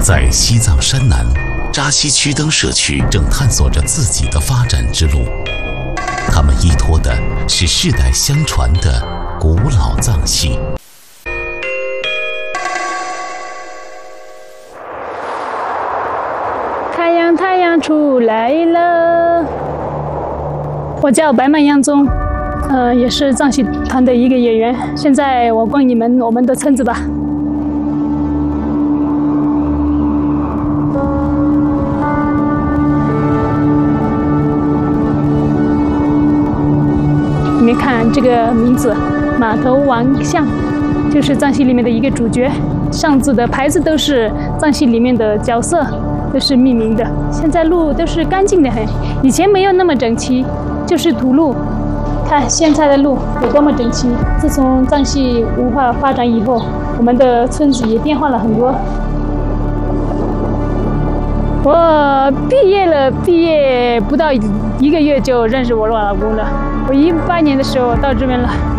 在西藏山南扎西曲灯社区正探索着自己的发展之路，他们依托的是世代相传的古老藏戏。 太阳出来了。我叫白曼央宗，也是藏戏团的一个演员。现在我逛我们的村子吧。你们看这个名字，马头王像，就是藏戏里面的一个主角。上字的牌子都是藏戏里面的角色。都是命名的。现在路都是干净的很，以前没有那么整齐，就是土路。看现在的路有多么整齐。自从藏戏文化发展以后，我们的村子也变化了很多。我毕业不到1个月就认识我老公了。我18年的时候到这边了。